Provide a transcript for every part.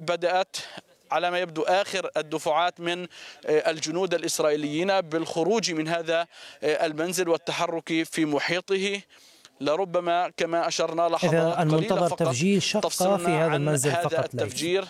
بدأت على ما يبدو آخر الدفعات من الجنود الإسرائيليين بالخروج من هذا المنزل والتحرك في محيطه، لربما كما أشرنا لحظات قليلة فقط تفجير شقة في هذا المنزل فقط التفجير.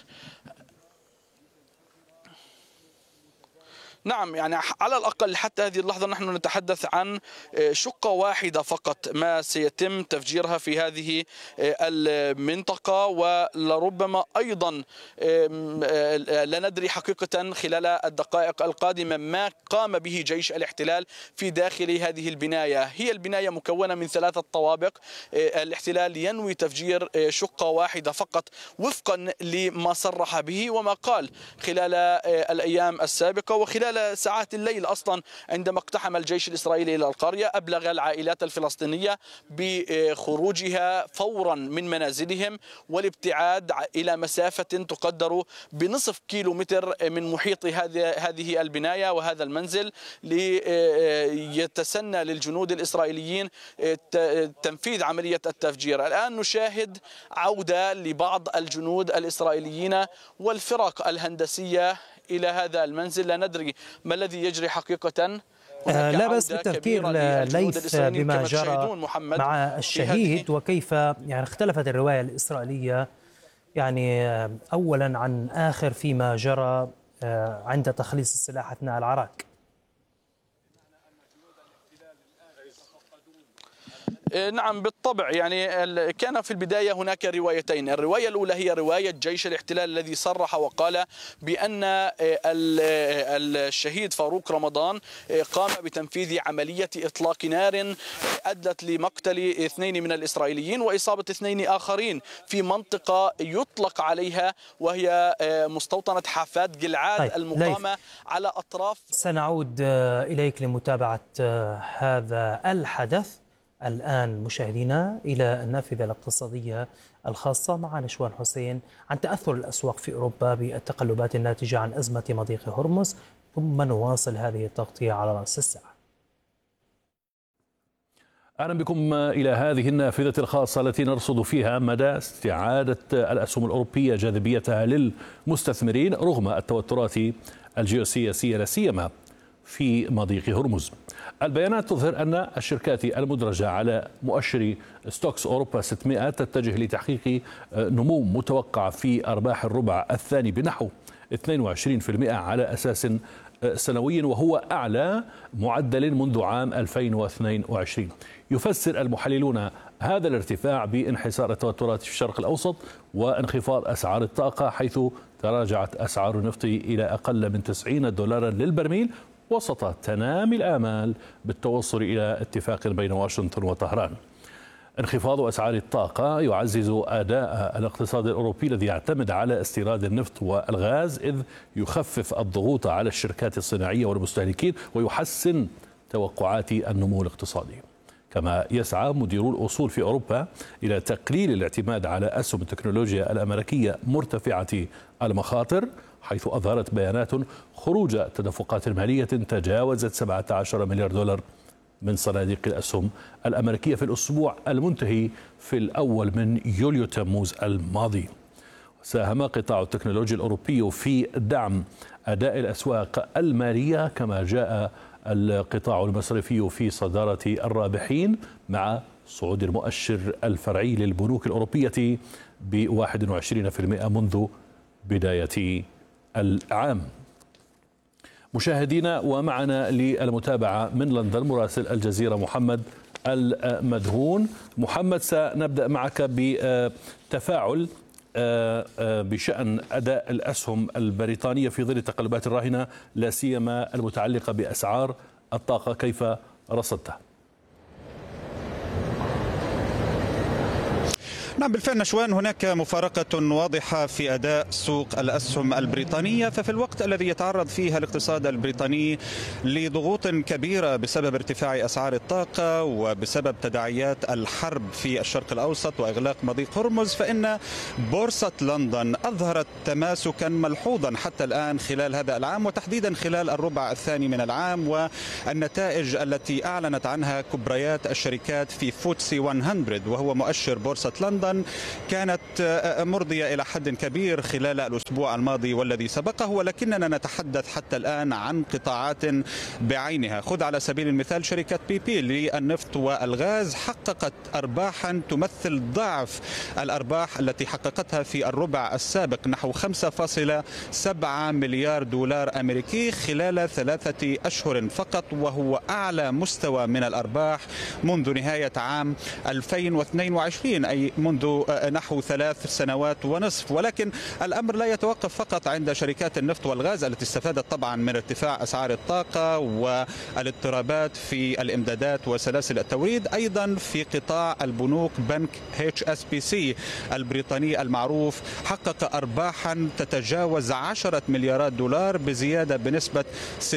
نعم، يعني على الأقل حتى هذه اللحظة نحن نتحدث عن شقة واحدة فقط ما سيتم تفجيرها في هذه المنطقة، ولربما أيضا لا ندري حقيقة خلال الدقائق القادمة ما قام به جيش الاحتلال في داخل هذه البناية. هي البناية مكونة من 3 طوابق. الاحتلال ينوي تفجير شقة واحدة فقط وفقا لما صرح به وما قال خلال الأيام السابقة وخلال ساعات الليل. أصلا عندما اقتحم الجيش الإسرائيلي إلى القرية أبلغ العائلات الفلسطينية بخروجها فورا من منازلهم والابتعاد إلى مسافة تقدر بنصف كيلومتر من محيط هذه البناية وهذا المنزل، ليتسنى للجنود الإسرائيليين تنفيذ عملية التفجير. الآن نشاهد عودة لبعض الجنود الإسرائيليين والفرق الهندسية إلى هذا المنزل. لا ندري ما الذي يجري حقيقة. لا بأس بالتذكير ليث بما جرى مع الشهيد وكيف يعني اختلفت الرواية الإسرائيلية يعني أولا عن آخر فيما جرى عند تخليص السلاح أثناء العراك. نعم بالطبع، يعني كان في البداية هناك روايتين. الرواية الأولى هي رواية جيش الاحتلال الذي صرح وقال بأن الشهيد فاروق رمضان قام بتنفيذ عملية إطلاق نار أدت لمقتل 2 من الإسرائيليين وإصابة 2 آخرين في منطقة يطلق عليها وهي مستوطنة حافات جلعاد المقامة على أطراف. سنعود إليك لمتابعة هذا الحدث. الآن مشاهدينا إلى النافذة الاقتصادية الخاصة مع نشوان حسين عن تأثر الأسواق في أوروبا بالتقلبات الناتجة عن أزمة مضيق هرمز، ثم نواصل هذه التغطية على رأس الساعة. أهلا بكم إلى هذه النافذة الخاصة التي نرصد فيها مدى استعادة الأسهم الأوروبية جاذبيتها للمستثمرين رغم التوترات الجيوسياسية لا سيما في مضيق هرمز. البيانات تظهر أن الشركات المدرجة على مؤشر ستوكس أوروبا 600 تتجه لتحقيق نمو متوقع في أرباح الربع الثاني بنحو 22% على أساس سنوي، وهو أعلى معدل منذ عام 2022. يفسر المحللون هذا الارتفاع بانحسار التوترات في الشرق الأوسط وانخفاض أسعار الطاقة، حيث تراجعت أسعار النفط إلى أقل من $90 للبرميل وسط تنامي الآمال بالتوصل إلى اتفاق بين واشنطن وطهران. انخفاض أسعار الطاقة يعزز أداء الاقتصاد الأوروبي الذي يعتمد على استيراد النفط والغاز، إذ يخفف الضغوط على الشركات الصناعية والمستهلكين ويحسن توقعات النمو الاقتصادي. كما يسعى مديرو الأصول في أوروبا إلى تقليل الاعتماد على أسهم التكنولوجيا الأمريكية مرتفعة المخاطر، حيث أظهرت بيانات خروج تدفقات مالية تجاوزت $17 مليار من صناديق الأسهم الأمريكية في الأسبوع المنتهي في الأول من يوليو تموز الماضي. ساهم قطاع التكنولوجيا الأوروبي في دعم أداء الأسواق المالية، كما جاء القطاع المصرفي في صدارة الرابحين مع صعود المؤشر الفرعي للبنوك الأوروبية ب21% منذ بداية العام. مشاهدينا، ومعنا للمتابعة من لندن مراسل الجزيرة محمد المدهون. محمد، سنبدأ معك بتفاعل بشأن أداء الأسهم البريطانية في ظل التقلبات الراهنة لا سيما المتعلقة بأسعار الطاقة، كيف رصدتها؟ نعم بالفعل نشوان، هناك مفارقة واضحة في أداء سوق الأسهم البريطانية. ففي الوقت الذي يتعرض فيه الاقتصاد البريطاني لضغوط كبيرة بسبب ارتفاع أسعار الطاقة وبسبب تداعيات الحرب في الشرق الأوسط وإغلاق مضيق هرمز، فإن بورصة لندن أظهرت تماسكا ملحوظا حتى الآن خلال هذا العام، وتحديدا خلال الربع الثاني من العام. والنتائج التي أعلنت عنها كبريات الشركات في فوتسي 100 وهو مؤشر بورصة لندن أيضا كانت مرضية إلى حد كبير خلال الأسبوع الماضي والذي سبقه، ولكننا نتحدث حتى الآن عن قطاعات بعينها. خذ على سبيل المثال شركة بي بي للنفط والغاز، حققت أرباحا تمثل ضعف الأرباح التي حققتها في الربع السابق، نحو 5.7 مليار دولار أمريكي خلال 3 أشهر فقط، وهو أعلى مستوى من الأرباح منذ نهاية عام 2022، أي منذ نحو 3 سنوات ونصف. ولكن الأمر لا يتوقف فقط عند شركات النفط والغاز التي استفادت طبعا من ارتفاع أسعار الطاقة والاضطرابات في الإمدادات وسلاسل التوريد. أيضا في قطاع البنوك، بنك HSBC البريطاني المعروف حقق أرباحا تتجاوز 10 مليارات دولار بزيادة بنسبة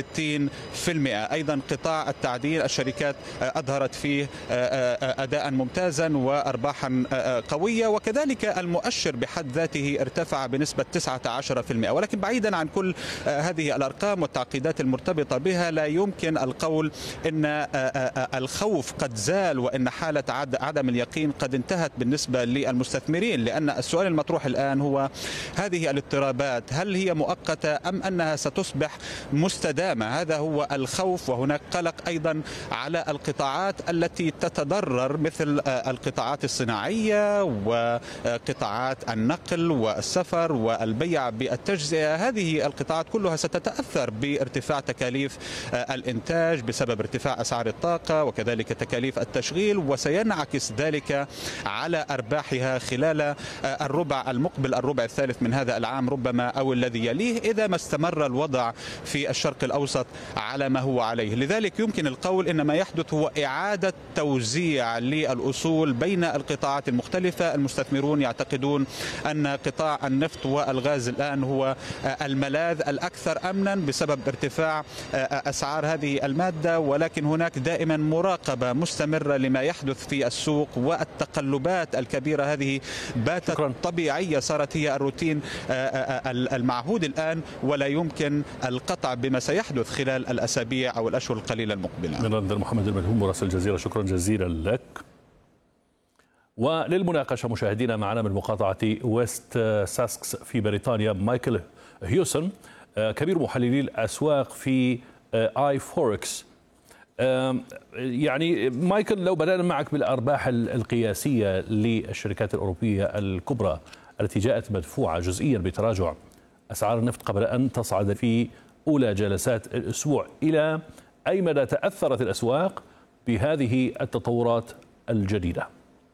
60%. أيضا قطاع التعدين، الشركات أظهرت فيه أداء ممتازا وأرباحا قوية، وكذلك المؤشر بحد ذاته ارتفع بنسبة 19%. ولكن بعيدا عن كل هذه الأرقام والتعقيدات المرتبطة بها، لا يمكن القول إن الخوف قد زال وإن حالة عدم اليقين قد انتهت بالنسبة للمستثمرين، لأن السؤال المطروح الآن هو هذه الاضطرابات هل هي مؤقتة أم أنها ستصبح مستدامة؟ هذا هو الخوف. وهناك قلق أيضا على القطاعات التي تتضرر مثل القطاعات الصناعية وقطاعات النقل والسفر والبيع بالتجزئة. هذه القطاعات كلها ستتأثر بارتفاع تكاليف الإنتاج بسبب ارتفاع أسعار الطاقة وكذلك تكاليف التشغيل، وسينعكس ذلك على أرباحها خلال الربع المقبل، الربع الثالث من هذا العام ربما أو الذي يليه، إذا ما استمر الوضع في الشرق الأوسط على ما هو عليه. لذلك يمكن القول إن ما يحدث هو إعادة توزيع للأصول بين القطاعات المختلفة. المستثمرون يعتقدون أن قطاع النفط والغاز الآن هو الملاذ الأكثر أمنا بسبب ارتفاع أسعار هذه المادة، ولكن هناك دائما مراقبة مستمرة لما يحدث في السوق، والتقلبات الكبيرة هذه باتت طبيعية، صارت هي الروتين المعهود الآن، ولا يمكن القطع بما سيحدث خلال الأسابيع أو الأشهر القليلة المقبلة. من محمد الملهوم مراسل الجزيرة، شكرا جزيلا لك. وللمناقشة مشاهدينا معنا من مقاطعة ويست ساسكس في بريطانيا مايكل هيوسن، كبير محللي الأسواق في آي فوركس. يعني مايكل، لو بدأنا معك بالأرباح القياسية للشركات الأوروبية الكبرى التي جاءت مدفوعة جزئيا بتراجع أسعار النفط قبل أن تصعد في أولى جلسات الأسبوع، إلى أي مدى تأثرت الأسواق بهذه التطورات الجديدة؟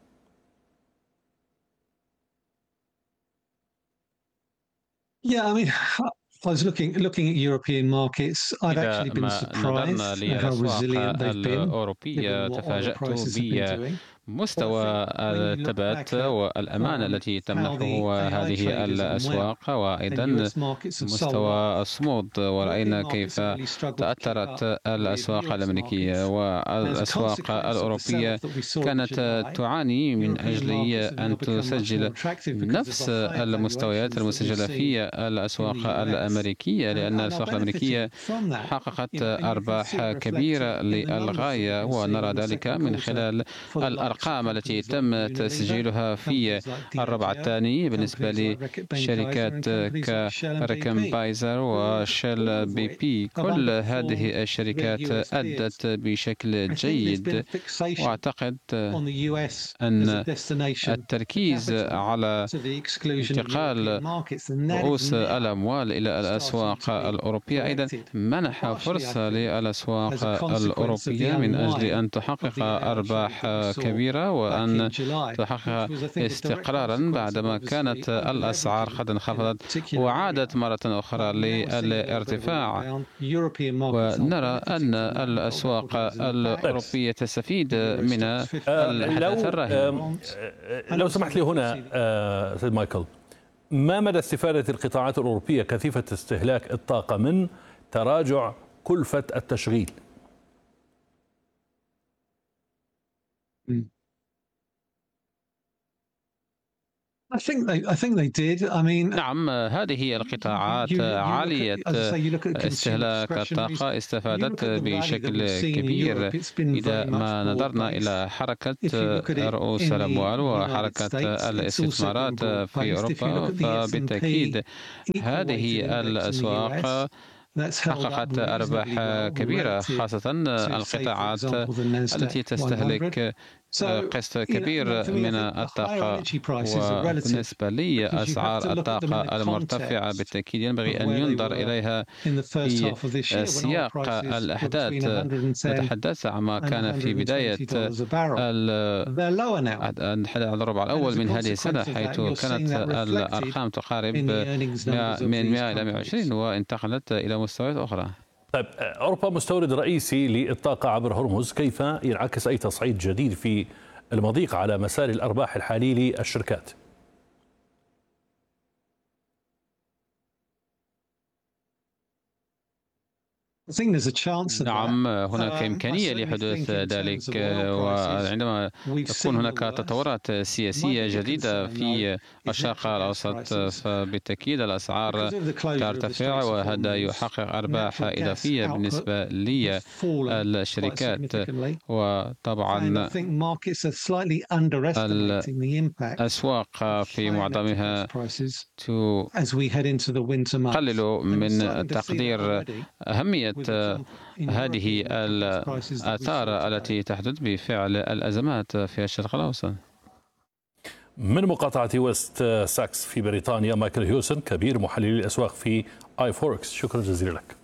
Yeah, I mean, I was looking at European markets. I've actually been surprised at how resilient they've been. الأوروبية تفاجأت بمستوى الثبات والأمان التي تمنحه هذه الأسواق، وأيضا مستوى الصمود. ورأينا كيف تأثرت الأسواق الأمريكية والأسواق الأوروبية كانت تعاني من أجل أن تسجل نفس المستويات المسجلة في الأسواق الأمريكية، لأن الأسواق الأمريكية حققت أرباح كبيرة للغاية، ونرى ذلك من خلال الأرقام التي تم تسجيلها في الربع الثاني بالنسبة لشركات كريكن بايزر وشيل بي بي. كل هذه الشركات أدت بشكل جيد، وأعتقد أن التركيز على انتقال رؤوس الأموال إلى الأسواق الأوروبية أيضا منح فرصة للأسواق الأوروبية من أجل أن تحقق أرباح كبيرة وأن تحقق استقرارا بعدما كانت الأسعار قد انخفضت وعادت مرة أخرى للارتفاع. ونرى أن الأسواق الأوروبية تستفيد من الحدث الراهن. لو سمحت لي هنا سيد مايكل، ما مدى استفادة القطاعات الأوروبية كثيفة استهلاك الطاقة من تراجع كلفة التشغيل؟ نعم، هذه القطاعات عالية استهلاك الطاقة استفادت بشكل كبير. إذا ما نظرنا إلى حركة رؤوس الأموال وحركة الاستثمارات في أوروبا، فبالتأكيد هذه الأسواق حققت أرباح كبيرة، خاصة القطاعات التي تستهلك قسط كبير من الطاقة. وبالنسبة لي أسعار الطاقة المرتفعة بالتأكيد ينبغي أن ينظر إليها في سياق الأحداث. نتحدث عما كان في بداية الربع الأول من هذه السنة، حيث كانت الأرقام تقارب من 100 إلى 120 وانتقلت إلى مستويات أخرى. طيب، أوروبا مستورد رئيسي للطاقة عبر هرمز، كيف ينعكس أي تصعيد جديد في المضيق على مسار الأرباح الحالي للشركات؟ نعم، هناك إمكانية لحدوث ذلك، وعندما تكون هناك تطورات سياسية جديدة في الشرق الأوسط فبالتأكيد الأسعار ترتفع، وهذا يحقق أرباح إضافية بالنسبة للشركات. وطبعا الأسواق في معظمها تقلل من تقدير أهمية هذه الآثار التي تحدث بفعل الأزمات في الشرق الأوسط. من مقاطعة ويست ساكس في بريطانيا، مايكل هيوسن كبير محللي الأسواق في iForex، شكرا جزيلا لك.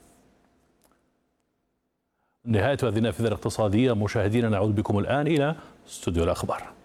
نهاية هذه النافذة الاقتصادية مشاهدينا، نعود بكم الآن إلى استوديو الأخبار.